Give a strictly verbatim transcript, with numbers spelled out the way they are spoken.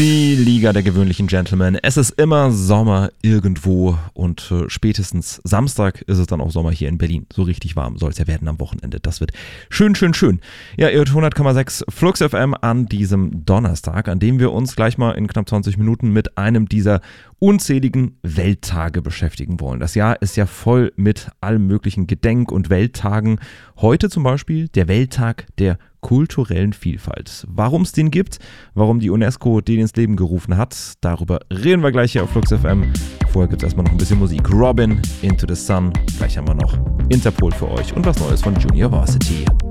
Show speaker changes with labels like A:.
A: Die Liga der gewöhnlichen Gentlemen. Es ist immer Sommer irgendwo und äh, spätestens Samstag ist es dann auch Sommer hier in Berlin. So richtig warm soll es ja werden am Wochenende. Das wird schön, schön, schön. Ja, ihr hört hundert Komma sechs Flux F M an diesem Donnerstag, an dem wir uns gleich mal in knapp zwanzig Minuten mit einem dieser unzähligen Welttage beschäftigen wollen. Das Jahr ist ja voll mit allen möglichen Gedenk- und Welttagen. Heute zum Beispiel der Welttag der kulturellen Vielfalt. Warum es den gibt, warum die UNESCO den ins Leben gerufen hat, darüber reden wir gleich hier auf Flux F M. Vorher gibt es erstmal noch ein bisschen Musik. Robin, Into the Sun. Gleich haben wir noch Interpol für euch und was Neues von Junior Varsity.